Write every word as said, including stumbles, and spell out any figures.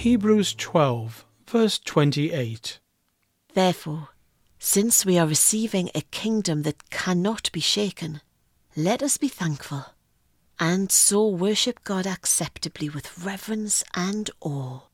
Hebrews twelve, verse twenty-eight. Therefore, since we are receiving a kingdom that cannot be shaken, let us be thankful, and so worship God acceptably with reverence and awe.